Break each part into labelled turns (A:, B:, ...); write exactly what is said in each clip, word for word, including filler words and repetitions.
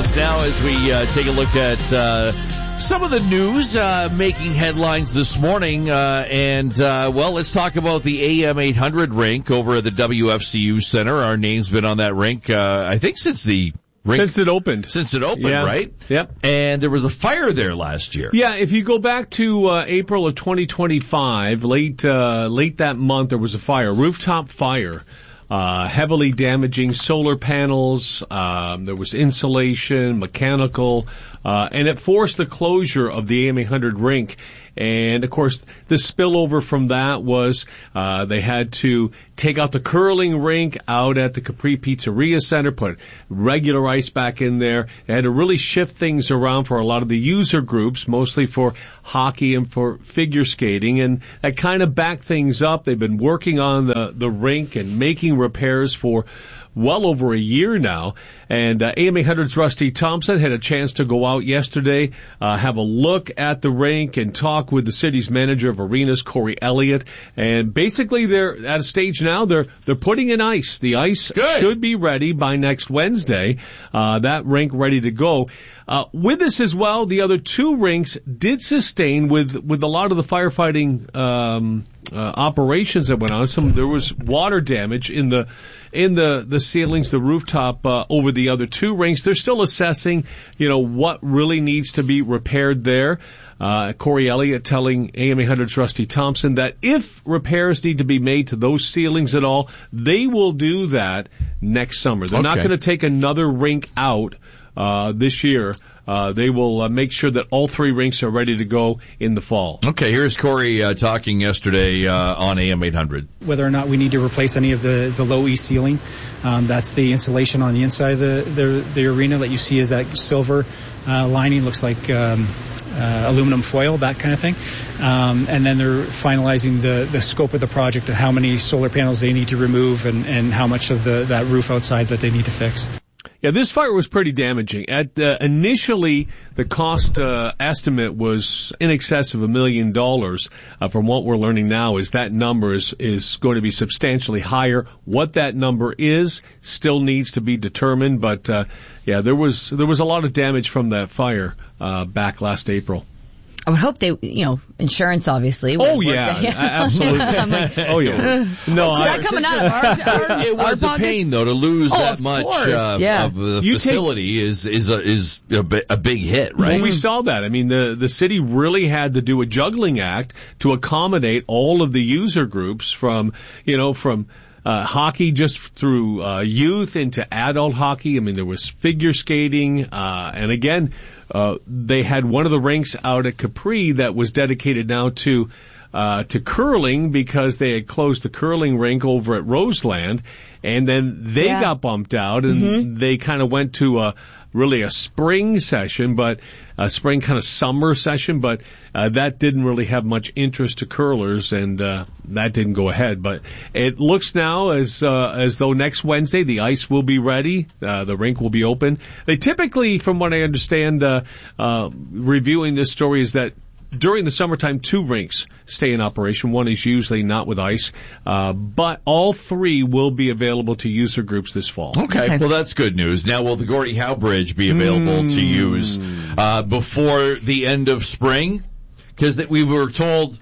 A: us now as we uh, take a look at uh, some of the news uh, making headlines this morning. Uh, and, uh, well, let's talk about the A M eight hundred rink over at the W F C U Center. Our name's been on that rink, uh, I think, since the rink.
B: Since it opened.
A: Since it opened,
B: yeah.
A: right?
B: Yep.
A: And there was a fire there last year.
B: Yeah, if you go back to uh, April of twenty twenty-five, late uh, late that month, there was a fire, rooftop fire. Uh, heavily damaging solar panels, um, there was insulation, mechanical, uh, and it forced the closure of the A M eight hundred rink. And of course, the spillover from that was, uh, they had to take out the curling rink out at the Capri Pizzeria Center, put regular ice back in there. They had to really shift things around for a lot of the user groups, mostly for hockey and for figure skating, and that kind of backed things up. They've been working on the, the rink and making repairs for well over a year now. And uh, A M eight hundred's Rusty Thompson had a chance to go out yesterday, uh, have a look at the rink and talk with the city's manager of arenas, Corey Elliott. And basically they're at a stage now, they're they're putting in ice. The ice
A: Good.
B: should be ready by next Wednesday, uh, that rink ready to go. Uh, with this as well, the other two rinks did sustain with, with a lot of the firefighting, um, uh, operations that went on. Some, there was water damage in the, in the, the ceilings, the rooftop, uh, over the other two rinks. They're still assessing, you know, what really needs to be repaired there. Uh, Corey Elliott telling A M eight hundred's Rusty Thompson that if repairs need to be made to those ceilings at all, they will do that next summer. They're
A: okay.
B: not going to take another rink out Uh, this year. Uh, they will uh, make sure that all three rinks are ready to go in the fall.
A: Okay, here's Corey uh, talking yesterday uh, on A M eight hundred.
C: Whether or not we need to replace any of the, the low E ceiling, um, that's the insulation on the inside of the, the, the arena that you see is that silver uh, lining, looks like um, uh, aluminum foil, that kind of thing. Um, and then they're finalizing the, the scope of the project of how many solar panels they need to remove and, and how much of the, that roof outside that they need to fix.
B: Yeah, this fire was pretty damaging. At uh, initially, the cost uh, estimate was in excess of a million dollars. Uh, from what we're learning now, is that number is is going to be substantially higher. What that number is still needs to be determined. But uh, yeah, there was there was a lot of damage from that fire uh, back last April.
D: I would hope they, you know, insurance obviously.
B: Oh,
D: would
B: yeah,
D: work.
B: absolutely.
D: I'm like,
B: oh, yeah. No,
D: is
B: I,
D: that coming out of our, our
A: It was
D: our
A: a pain, though, to lose
D: Oh,
A: that
D: of
A: much
D: course,
A: uh,
D: yeah.
A: of the
B: You
A: facility take, is is a, is a, bi- a big hit, right?
B: Well, we saw that. I mean, the the city really had to do a juggling act to accommodate all of the user groups from, you know, from uh hockey just through uh youth into adult hockey. I mean, there was figure skating, uh and again, uh they had one of the rinks out at Capri that was dedicated now to uh to curling because they had closed the curling rink over at Roseland, and then they
D: Yeah.
B: got bumped out and
D: Mm-hmm.
B: they kind of went to a really a spring session, but a spring kind of summer session, but uh, that didn't really have much interest to curlers, and uh, that didn't go ahead. But it looks now as uh, as though next Wednesday the ice will be ready, uh, the rink will be open. They typically, from what I understand, uh, uh, reviewing this story, is that during the summertime, two rinks stay in operation. One is usually not with ice, uh, but all three will be available to user groups this fall.
A: Okay,
D: Okay.
A: well, that's good news. Now, will the Gordie Howe Bridge be available
B: Mm.
A: to use uh, before the end of spring? Because we were told,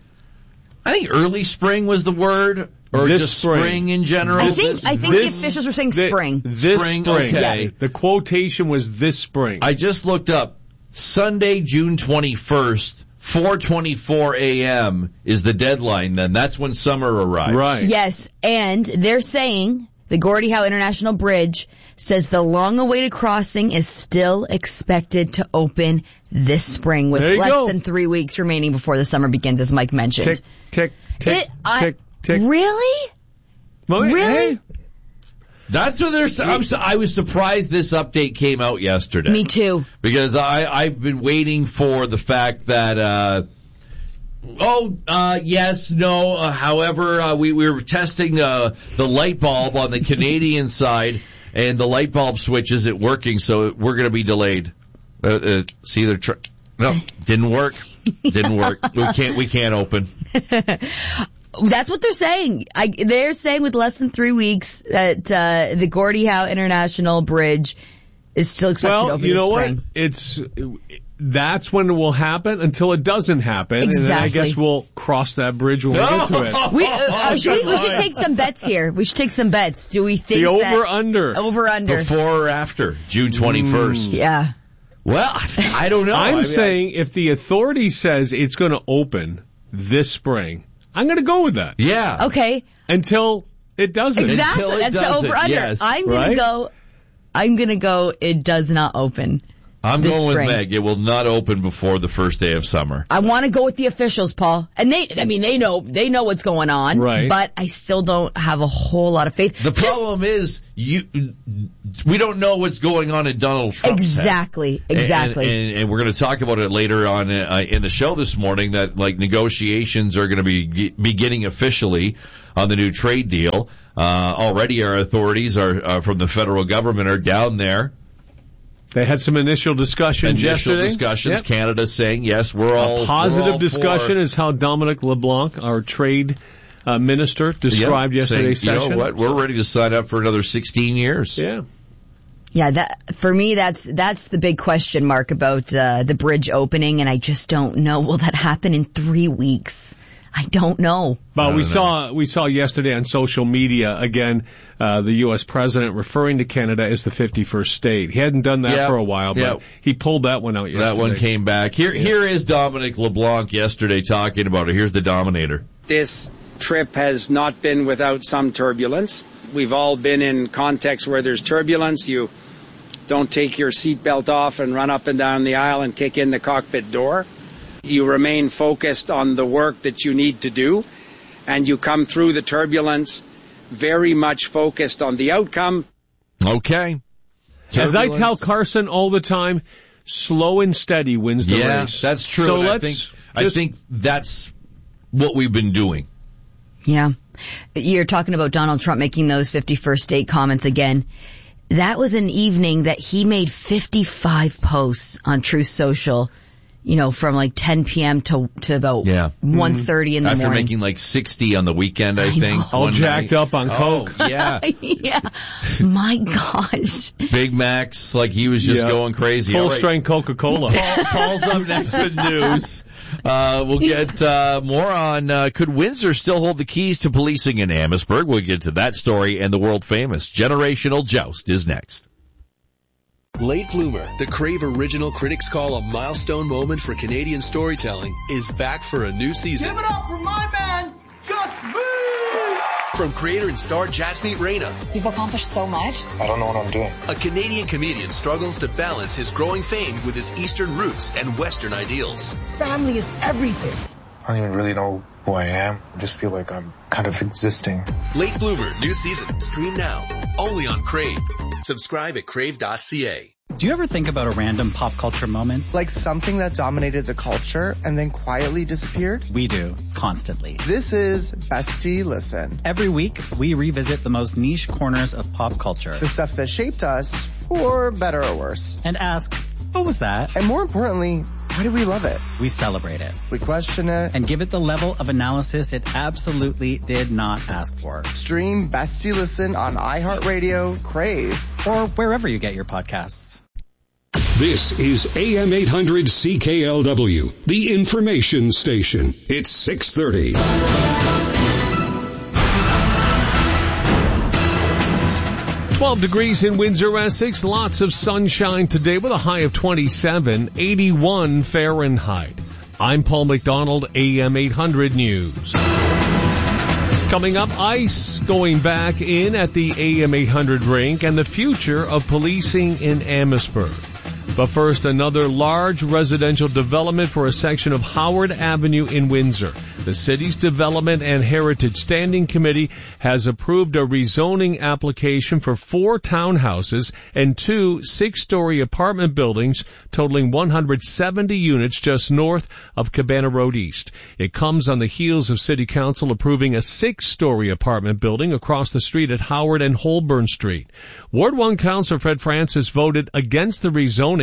A: I think early spring was the word, or
B: This
A: just
B: spring.
A: spring in general.
D: I think I think
B: This-
D: the officials were saying
B: Thi-
D: spring.
B: This
A: Spring,
B: spring.
A: okay.
B: Yeah. The quotation was this spring.
A: I just looked up Sunday, June twenty-first, four twenty-four a.m. is the deadline then. That's when summer arrives.
B: Right.
D: Yes, and they're saying the Gordie Howe International Bridge says the long-awaited crossing is still expected to open this spring with
B: There you
D: less
B: go.
D: than three weeks remaining before the summer begins, as Mike mentioned.
B: Tick, tick, tick,
D: It- I-
B: tick, tick.
D: Really?
B: Well,
D: Really?
B: hey,
A: That's what they're. I'm, su- I was surprised this update came out yesterday.
D: Me too.
A: Because I, I've been waiting for the fact that, uh, oh, uh, yes, no, uh, however, uh, we, we were testing uh, the light bulb on the Canadian side, and the light bulb switch isn't working, so we're going to be delayed. Uh, uh, see, they're tr- no, didn't work. Didn't work. We can't, we can't open.
D: That's what they're saying. I, they're saying with less than three weeks that uh, the Gordie Howe International Bridge is still expected
B: well,
D: to open
B: you know
D: this spring.
B: what? It's that's when it will happen until it doesn't happen,
D: Exactly.
B: and then I guess we'll cross that bridge when we get to it.
D: We, uh, should we, we should take some bets here. We should take some bets. Do we think
B: The
D: that
B: over-under.
D: over-under?
A: Before or after June twenty-first?
D: Yeah.
A: Well, I don't know.
B: I'm
A: I mean,
B: saying if the authority says it's going to open this spring, I'm going to go with that
A: yeah.
D: Okay.
B: until it doesn't.
D: Exactly.
A: Until it
D: That's the
A: doesn't,
D: over-under.
A: yes.
D: I'm gonna
B: Right?
D: go. I'm gonna go. It does not open.
A: I'm
D: this
A: going
D: spring.
A: with Meg. It will not open before the first day of summer.
D: I want to go with the officials, Paul, and they. I mean, they know. They know what's going on.
B: Right.
D: But I still don't have a whole lot of faith.
A: The
D: Just-
A: problem is you. We don't know what's going on in Donald Trump's head.
D: Exactly. Exactly.
A: And, and, and we're going to talk about it later on uh, in the show this morning. That like negotiations are going to be beginning officially on the new trade deal. Uh, already, our authorities are uh, from the federal government are down there.
B: They had some initial discussions
A: Initial
B: yesterday.
A: discussions.
B: Yep.
A: Canada saying yes, we're all
B: A positive
A: we're all
B: discussion
A: for.
B: is how Dominic LeBlanc, our trade uh, minister, described
A: Yep,
B: yesterday's
A: saying,
B: session.
A: You know what? We're ready to sign up for another sixteen years.
B: Yeah.
D: Yeah, that for me, that's that's the big question mark about uh, the bridge opening, and I just don't know. Will that happen in three weeks? I don't know.
B: But we
A: don't know.
B: saw we saw yesterday on social media again uh, the U S president referring to Canada as the fifty-first state. He hadn't done that
A: Yep.
B: for a while, but
A: Yep.
B: he pulled that one out yesterday.
A: That one came back. Here, here is Dominic LeBlanc yesterday talking about it. Here's the Dominator.
E: This trip has not been without some turbulence. We've all been in contexts where there's turbulence. You don't take your seatbelt off and run up and down the aisle and kick in the cockpit door. You remain focused on the work that you need to do, and you come through the turbulence very much focused on the outcome.
A: Okay.
B: As I tell
A: Turbulence.
B: Carson all the time, slow and steady wins the
A: Yeah,
B: race.
A: that's true.
B: So
A: And I
B: let's
A: think I
B: just-
A: think that's what we've been doing.
D: Yeah. You're talking about Donald Trump making those fifty-first state comments again. That was an evening that he made fifty-five posts on Truth Social, you know, from like ten p.m. to to about
A: Yeah.
D: one thirty in the
A: After
D: morning.
A: making like sixty on the weekend, I,
D: I
A: think.
D: know.
B: all
A: one
B: jacked
A: night.
B: up on coke.
A: Oh, yeah.
D: Yeah. My gosh.
A: Big Macs, like he was just
B: Yeah.
A: going crazy.
B: Full
A: All right.
B: strength Coca-Cola.
A: Paul, Paul's up next with news. Uh, we'll get uh, more on uh, could Windsor still hold the keys to policing in Amherstburg? We'll get to that story and the world famous Generational Joust is next.
F: Late Bloomer, the Crave Original Critics Call a milestone moment for Canadian storytelling, is back for a new season.
G: Give it up for my man, Just Me!
F: From creator and star Jasmeet Reina,
H: You've accomplished so much.
I: I don't know what I'm doing.
F: a Canadian comedian struggles to balance his growing fame with his Eastern roots and Western ideals.
G: Family is everything.
I: I don't even really know who I am. I just feel like I'm kind of existing.
F: Late Bloomer, new season, stream now, only on Crave. Subscribe at crave dot c a.
J: Do you ever think about a random pop culture moment?
K: Like something that dominated the culture and then quietly disappeared?
J: We do, constantly.
K: This is Bestie Listen.
J: Every week, we revisit the most niche corners of pop culture
K: The stuff that shaped us, for better or worse.
J: and ask, what was that?
K: And more importantly, why do we love it?
J: We celebrate it
K: We question it.
J: and give it the level of analysis it absolutely did not ask for.
K: Stream Bestie Listen on iHeartRadio, Crave,
J: Or wherever you get your podcasts.
L: This is A M eight hundred C K L W, the information station. It's six thirty.
B: twelve degrees in Windsor, Essex. Lots of sunshine today with a high of twenty-seven, eighty-one Fahrenheit. I'm Paul McDonald, A M eight hundred News. Coming up, ice going back in at the A M eight hundred rink and the future of policing in Amherstburg. But first, another large residential development for a section of Howard Avenue in Windsor. The city's Development and Heritage Standing Committee has approved a rezoning application for four townhouses and two six-story apartment buildings totaling one hundred seventy units just north of Cabana Road East. It comes on the heels of City Council approving a six-story apartment building across the street at Howard and Holborn Street. Ward one Councillor Fred Francis voted against the rezoning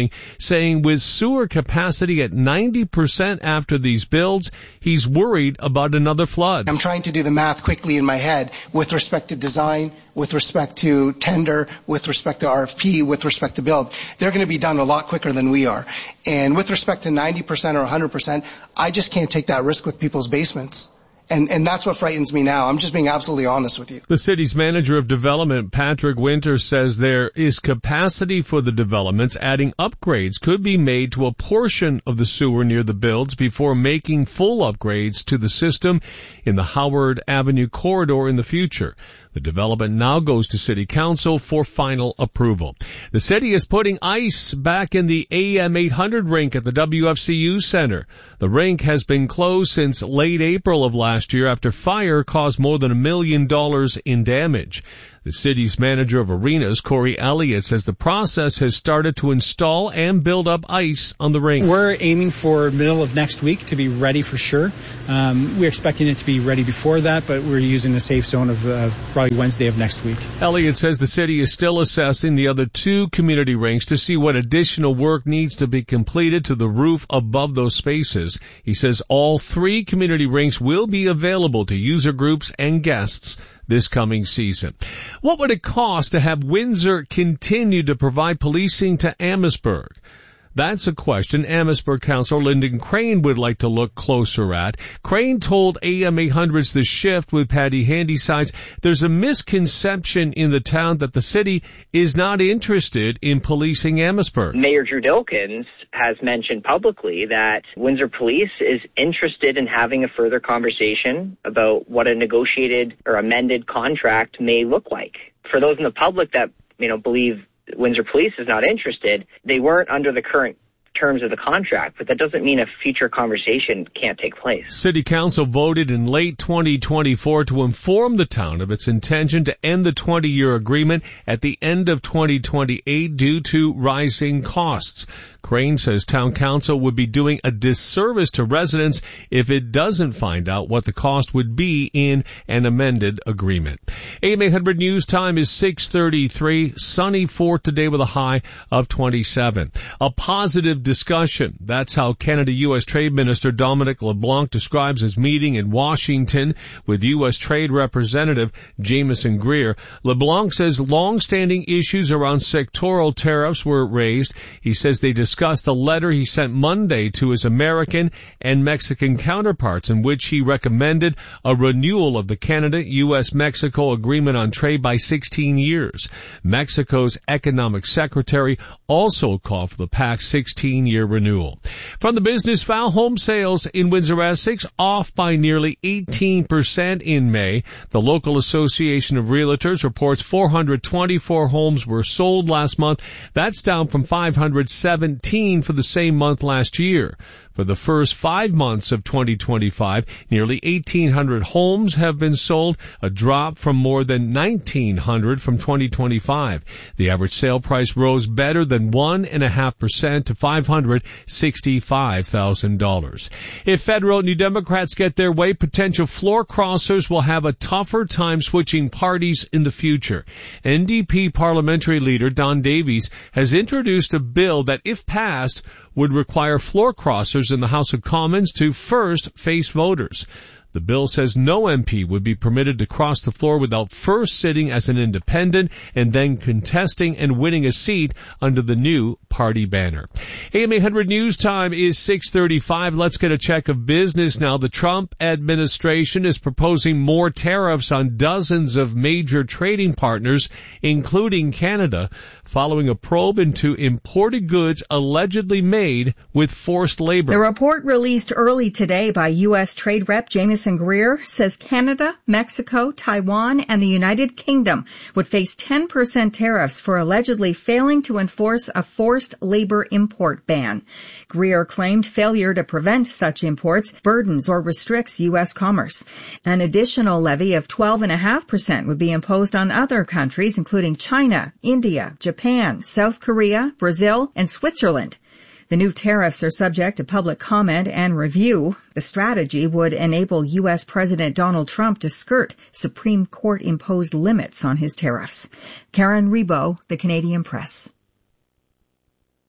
B: morning, saying with sewer capacity at ninety percent after these builds, he's worried about another flood.
H: I'm trying to do the math quickly in my head with respect to design, with respect to tender, with respect to R F P, with respect to build. They're going to be done a lot quicker than we are. And with respect to ninety percent or one hundred percent, I just can't take that risk with people's basements. And, and that's what frightens me now. I'm just being absolutely honest with you.
B: The city's manager of development, Patrick Winter, says there is capacity for the developments. Adding upgrades could be made to a portion of the sewer near the builds before making full upgrades to the system in the Howard Avenue corridor in the future. The development now goes to City Council for final approval. The city is putting ice back in the A M eight hundred rink at the W F C U Center. The rink has been closed since late April of last year after fire caused more than a million dollars in damage. The city's manager of arenas, Corey Elliott, says the process has started to install and build up ice on the rink.
C: We're aiming for middle of next week to be ready for sure. Um, we're expecting it to be ready before that, but we're using the safe zone of, of probably Wednesday of next week.
B: Elliott says the city is still assessing the other two community rinks to see what additional work needs to be completed to the roof above those spaces. He says all three community rinks will be available to user groups and guests this coming season. What would it cost to have Windsor continue to provide policing to Amherstburg? That's a question Amherstburg Councillor Lyndon Crane would like to look closer at. Crane told A M eight hundred's The Shift with Patty Handysides there's a misconception in the town that the city is not interested in policing Amherstburg.
M: Mayor Drew Dilkins has mentioned publicly that Windsor Police is interested in having a further conversation about what a negotiated or amended contract may look like. For those in the public that, you know, believe Windsor Police is not interested, they weren't under the current terms of the contract, but that doesn't mean a future conversation can't take place.
B: City Council voted in late twenty twenty-four to inform the town of its intention to end the twenty-year agreement at the end of twenty twenty-eight due to rising costs. Crane says town council would be doing a disservice to residents if it doesn't find out what the cost would be in an amended agreement. A M eight hundred News Time is six thirty-three. Sunny for today with a high of twenty-seven. A positive discussion. That's how Canada U S Trade Minister Dominic LeBlanc describes his meeting in Washington with U S Trade Representative Jamieson Greer. LeBlanc says long-standing issues around sectoral tariffs were raised. He says they discussed discussed a letter he sent Monday to his American and Mexican counterparts in which he recommended a renewal of the Canada-U S Mexico Agreement on Trade by sixteen years. Mexico's economic secretary also called for the pact's sixteen-year renewal. From the business file, home sales in Windsor-Essex off by nearly eighteen percent in May. The local Association of Realtors reports four hundred twenty-four homes were sold last month. That's down from five hundred seventeen for the same month last year. For the first five months of twenty twenty-five, nearly eighteen hundred homes have been sold, a drop from more than nineteen hundred from twenty twenty-five. The average sale price rose better than one point five percent to five hundred sixty-five thousand dollars. If federal New Democrats get their way, potential floor crossers will have a tougher time switching parties in the future. N D P parliamentary leader Don Davies has introduced a bill that, if passed, would require floor crossers in the House of Commons to first face voters. The bill says no M P would be permitted to cross the floor without first sitting as an independent and then contesting and winning a seat under the new party banner. A M eight hundred News Time is six thirty-five. Let's get a check of business now. The Trump administration is proposing more tariffs on dozens of major trading partners, including Canada, following a probe into imported goods allegedly made with forced labor.
N: The report released early today by U S Trade Rep Jamieson Greer says Canada, Mexico, Taiwan, and the United Kingdom would face ten percent tariffs for allegedly failing to enforce a forced labor import ban. Greer claimed failure to prevent such imports burdens or restricts U S commerce. An additional levy of twelve point five percent would be imposed on other countries, including China, India, Japan, South Korea, Brazil, and Switzerland. The new tariffs are subject to public comment and review. The strategy would enable U S President Donald Trump to skirt Supreme Court-imposed limits on his tariffs. Karen Rebo, The Canadian Press.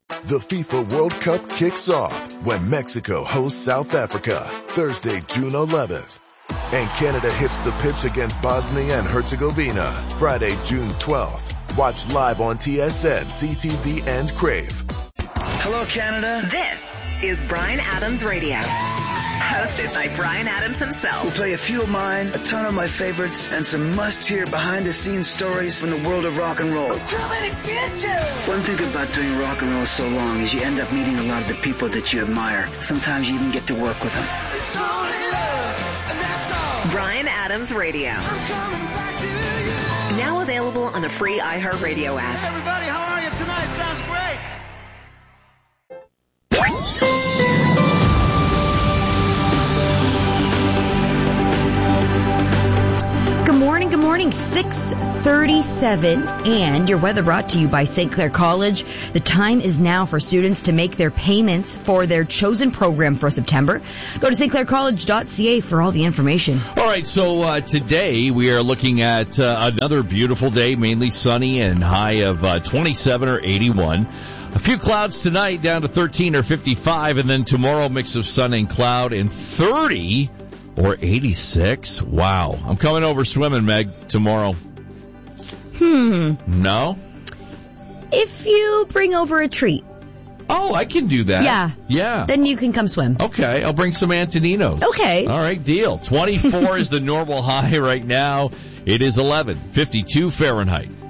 O: The FIFA World Cup kicks off when Mexico hosts South Africa Thursday, June eleventh. And Canada hits the pitch against Bosnia and Herzegovina Friday, June twelfth. Watch live on T S N, C T V, and Crave.
P: Hello, Canada.
Q: This is Bryan Adams Radio. Hosted by Bryan Adams himself.
P: We'll play a few of mine, a ton of my favorites, and some must-hear behind-the-scenes stories from the world of rock and roll.
G: Too many bitches!
P: One thing about doing rock and roll so long is you end up meeting a lot of the people that you admire. Sometimes you even get to work with them.
G: It's only love, and that's all.
Q: Bryan Adams Radio.
G: I'm coming back to you.
Q: Now available on the free iHeartRadio app.
G: Hey, everybody, how are you tonight? Sounds great.
D: Good morning, good morning, six thirty-seven, and your weather brought to you by Saint Clair College. The time is now for students to make their payments for their chosen program for September. Go to st clair college dot c a for all the information.
A: All right, so uh, today we are looking at uh, another beautiful day, mainly sunny and high of uh, twenty-seven or eighty-one. A few clouds tonight, down to thirteen or fifty-five, and then tomorrow mix of sun and cloud and thirty or eighty-six. Wow. I'm coming over swimming, Meg, tomorrow.
D: Hmm.
A: No?
D: If you bring over a treat.
A: Oh, I can do that.
D: Yeah.
A: Yeah.
D: Then you can come swim.
A: Okay, I'll bring some Antoninos.
D: Okay.
A: All right, deal. twenty-four is the normal high right now. It is eleven, fifty-two Fahrenheit.